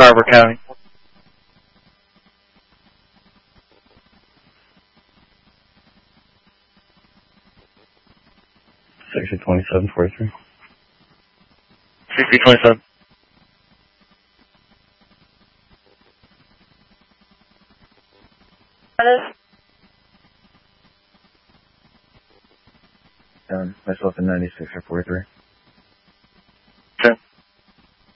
Carver County. Section 2743. 6027. Myself in 96 or 43.